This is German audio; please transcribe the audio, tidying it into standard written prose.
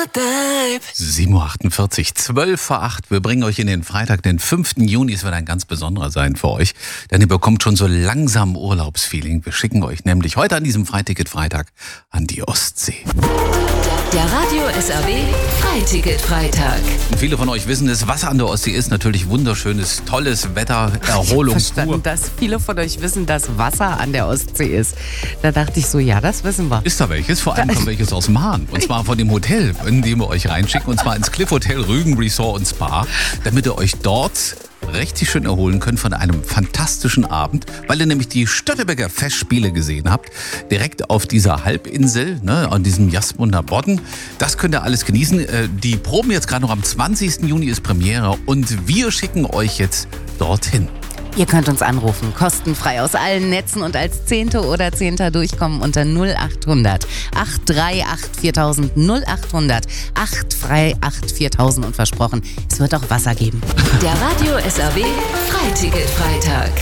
7.48 Uhr, 12 vor 8. Wir bringen euch in den Freitag, den 5. Juni. Es wird ein ganz besonderer sein für euch, denn ihr bekommt schon so langsam Urlaubsfeeling. Wir schicken euch nämlich heute an diesem Freiticket-Freitag an die Ostsee. Der Radio SAW Freiticket-Freitag. Viele von euch wissen, das Wasser an der Ostsee ist natürlich wunderschönes, tolles Wetter, Erholung pur. Dass viele von euch wissen, dass Wasser an der Ostsee ist. Da dachte ich so, ja, das wissen wir. Ist da welches? Vor allem kommt welches aus dem Hahn. Und zwar von dem Hotel, in dem wir euch reinschicken. Und zwar ins Cliff Hotel Rügen Resort und Spa, damit ihr euch dort richtig schön erholen könnt von einem fantastischen Abend, weil ihr nämlich die Störtebeker Festspiele gesehen habt, direkt auf dieser Halbinsel, an diesem Jasmunder Bodden. Das könnt ihr alles genießen. Die proben jetzt gerade noch am 20. Juni ist Premiere und wir schicken euch jetzt dorthin. Ihr könnt uns anrufen, kostenfrei aus allen Netzen und als Zehnte oder Zehnter durchkommen unter 0800 838 4000 0800 838 4000 und versprochen, es wird auch Wasser geben. Der Radio SAW Freiticket-Freitag.